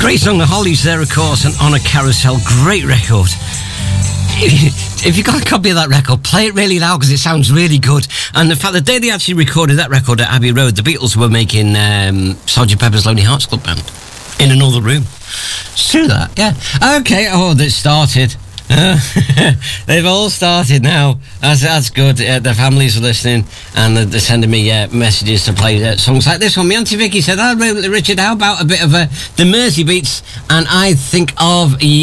Great song, The Hollies there, of course, and On a Carousel. Great record. If you've got a copy of that record, play it really loud because it sounds really good. And the fact the day they actually recorded that record at Abbey Road, the Beatles were making Sgt. Pepper's Lonely Hearts Club Band in another room. It's true that, yeah. Okay, that started. They've all started now. That's good. The families are listening and they're sending me messages to play songs like this one. My Auntie Vicky said, Richard, how about a bit of the Mersey Beats? And I think of